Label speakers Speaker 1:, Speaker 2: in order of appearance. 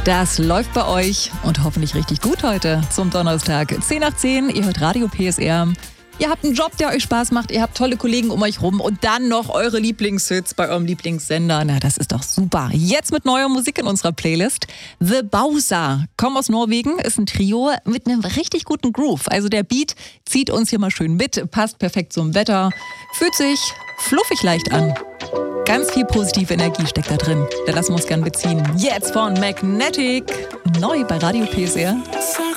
Speaker 1: Das läuft bei euch und hoffentlich richtig gut heute zum Donnerstag. 10 nach 10, ihr hört Radio PSR. Ihr habt einen Job, der euch Spaß macht, ihr habt tolle Kollegen um euch rum und dann noch eure Lieblingshits bei eurem Lieblingssender. Na, das ist doch super. Jetzt mit neuer Musik in unserer Playlist. The Bowser, kommen aus Norwegen, ist ein Trio mit einem richtig guten Groove. Also der Beat zieht uns hier mal schön mit, passt perfekt zum Wetter, fühlt sich fluffig leicht an. Ganz viel positive Energie steckt da drin. Da lassen wir uns gern beziehen. Jetzt von Magnetic, neu bei Radio PSR.
Speaker 2: Sag